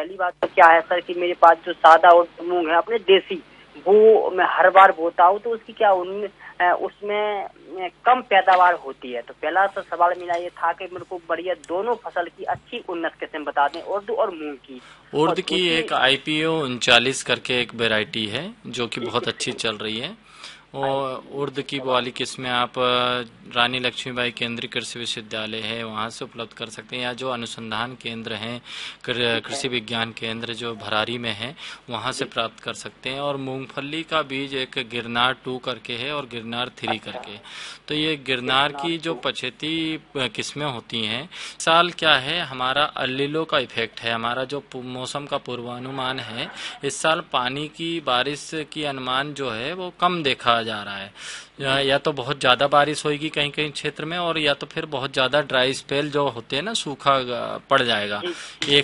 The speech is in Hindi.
पहली बात तो क्या है सर कि मेरे पास जो सादा और मूंग है अपने देसी, वो मैं हर बार बोता हूँ तो उसकी क्या उसमें कम पैदावार होती है। तो पहला तो सवाल मेरा ये था कि मेरे को बढ़िया दोनों फसल की अच्छी उन्नत किस्म बता दें, उर्द और मूंग की। और उर्द की दूसरी एक IPO 39 करके एक वेराइटी है जो कि बहुत अच्छी चल रही है। और उर्द की वाली किस्में आप रानी लक्ष्मीबाई केंद्रीय कृषि विश्वविद्यालय है वहाँ से उपलब्ध कर सकते हैं, या जो अनुसंधान केंद्र हैं ठीक है कृषि विज्ञान केंद्र जो भरारी में है वहाँ से जी। प्राप्त कर सकते हैं। और मूंगफली का बीज एक गिरनार 2 करके है और गिरनार 3 अच्छा, करके। तो ये गिरनार गिरनार की जो टू। 75 किस्में होती हैं, साल क्या है हमारा अल्लीलो का इफेक्ट है, हमारा जो मौसम का पूर्वानुमान है इस साल पानी की बारिश की अनुमान जो है वो कम देखा जा रहा है। जी या तो बहुत ज़्यादा बारिश होगी कहीं कहीं क्षेत्र में, और या तो फिर बहुत ज़्यादा ड्राई स्पेल जो होते हैं ना, सूखा पड़ जाएगा। जी जी। एक